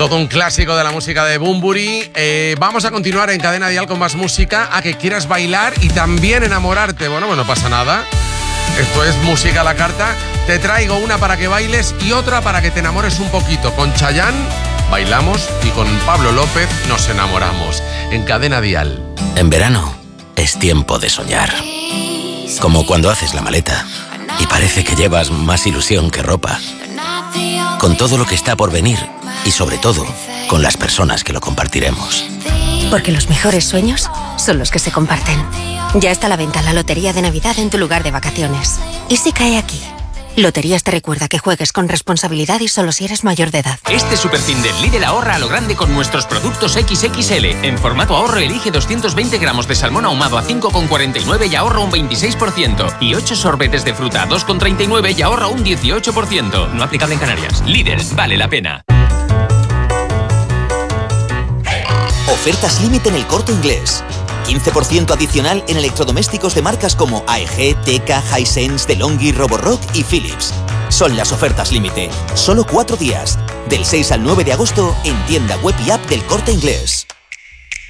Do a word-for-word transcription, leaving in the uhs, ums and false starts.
Todo un clásico de la música de Bunbury. Eh, vamos a continuar en Cadena Dial con más música, a que quieras bailar y también enamorarte. Bueno, pues no pasa nada. Esto es música a la carta. Te traigo una para que bailes y otra para que te enamores un poquito. Con Chayanne bailamos y con Pablo López nos enamoramos. En Cadena Dial. En verano es tiempo de soñar. Como cuando haces la maleta y parece que llevas más ilusión que ropa. Con todo lo que está por venir y sobre todo con las personas que lo compartiremos. Porque los mejores sueños son los que se comparten. Ya está a la venta la Lotería de Navidad en tu lugar de vacaciones. ¿Y si cae aquí? Loterías te recuerda que juegues con responsabilidad y solo si eres mayor de edad. Este superfin del Lidl ahorra a lo grande con nuestros productos equis equis ele. En formato ahorro elige doscientos veinte gramos de salmón ahumado a cinco con cuarenta y nueve y ahorra un veintiséis por ciento. Y ocho sorbetes de fruta a dos con treinta y nueve y ahorra un dieciocho por ciento. No aplicable en Canarias. Lidl, vale la pena. Ofertas límite en El Corte Inglés. quince por ciento adicional en electrodomésticos de marcas como A E G, Teka, Hisense, DeLonghi, Roborock y Philips. Son las ofertas límite. Solo cuatro días. Del seis al nueve de agosto en tienda web y app del Corte Inglés.